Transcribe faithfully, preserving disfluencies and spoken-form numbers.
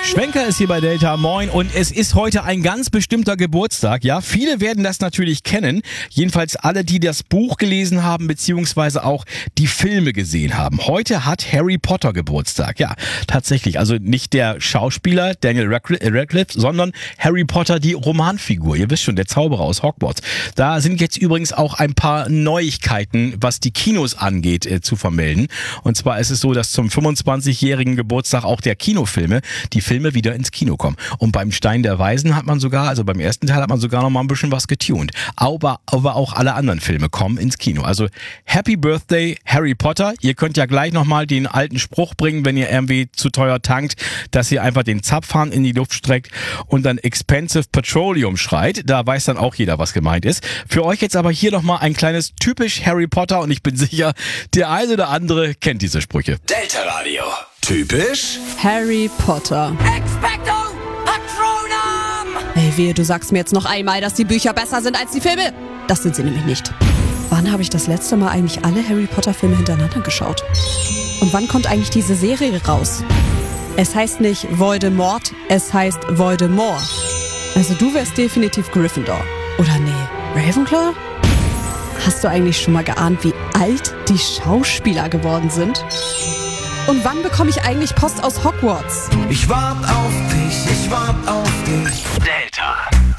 Schwenker ist hier bei Delta, moin, und es ist heute ein ganz bestimmter Geburtstag, ja, viele werden das natürlich kennen, jedenfalls alle, die das Buch gelesen haben, beziehungsweise auch die Filme gesehen haben. Heute hat Harry Potter Geburtstag, ja, tatsächlich, also nicht der Schauspieler Daniel Radcliffe, sondern Harry Potter, die Romanfigur, ihr wisst schon, der Zauberer aus Hogwarts. Da sind jetzt übrigens auch ein paar Neuigkeiten, was die Kinos angeht, äh, zu vermelden, und zwar ist es so, dass zum fünfundzwanzigjährigen Geburtstag auch der Kinofilme, die Filme wieder ins Kino kommen. Und beim Stein der Weisen hat man sogar, also beim ersten Teil hat man sogar noch mal ein bisschen was getunt. Aber, aber auch alle anderen Filme kommen ins Kino. Also Happy Birthday Harry Potter. Ihr könnt ja gleich nochmal den alten Spruch bringen, wenn ihr irgendwie zu teuer tankt, dass ihr einfach den Zapfhahn in die Luft streckt und dann Expensive Petroleum schreit. Da weiß dann auch jeder, was gemeint ist. Für euch jetzt aber hier nochmal ein kleines typisch Harry Potter, und ich bin sicher, der eine oder andere kennt diese Sprüche. Delta Radio. Typisch Harry Potter. Expecto Patronum! Ey, wehe, du sagst mir jetzt noch einmal, dass die Bücher besser sind als die Filme. Das sind sie nämlich nicht. Wann habe ich das letzte Mal eigentlich alle Harry Potter Filme hintereinander geschaut? Und wann kommt eigentlich diese Serie raus? Es heißt nicht Voldemort, es heißt Voldemort. Also du wärst definitiv Gryffindor. Oder nee, Ravenclaw? Hast du eigentlich schon mal geahnt, wie alt die Schauspieler geworden sind? Und wann bekomme ich eigentlich Post aus Hogwarts? Ich wart auf dich, ich wart auf dich. Delta.